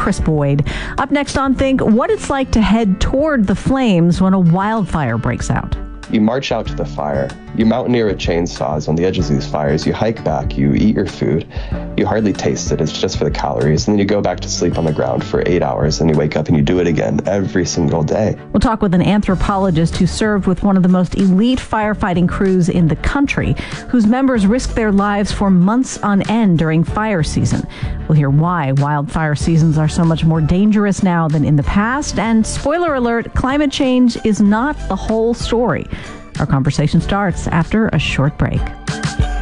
Chris Boyd. Up next on Think, what it's like to head toward the flames when a wildfire breaks out. You march out to the fire. You mountaineer with chainsaws on the edges of these fires. You hike back. You eat your food. You hardly taste it. It's just for the calories. And then you go back to sleep on the ground for 8 hours. And you wake up and you do it again every single day. We'll talk with an anthropologist who served with one of the most elite firefighting crews in the country, whose members risk their lives for months on end during fire season. We'll hear why wildfire seasons are so much more dangerous now than in the past. And spoiler alert, climate change is not the whole story. Our conversation starts after a short break.